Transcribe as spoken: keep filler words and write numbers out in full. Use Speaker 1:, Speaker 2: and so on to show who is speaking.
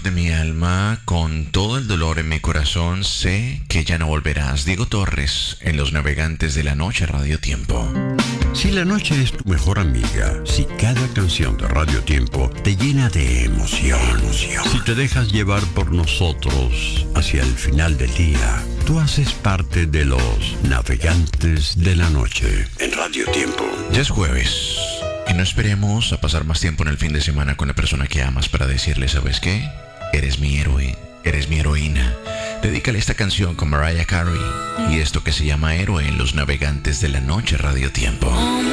Speaker 1: de mi alma, con todo el dolor en mi corazón, sé que ya no volverás. Diego Torres, en Los Navegantes de la Noche, Radio Tiempo.
Speaker 2: Si la noche es tu mejor amiga, si cada canción de Radio Tiempo te llena de emoción, emoción, si te dejas llevar por nosotros hacia el final del día, tú haces parte de Los Navegantes de la Noche en Radio Tiempo.
Speaker 1: Ya es jueves y no esperemos a pasar más tiempo en el fin de semana con la persona que amas para decirle, ¿sabes qué? Eres mi héroe, eres mi heroína. Dedícale esta canción con Mariah Carey y esto que se llama Héroe en Los Navegantes de la Noche, Radio Tiempo.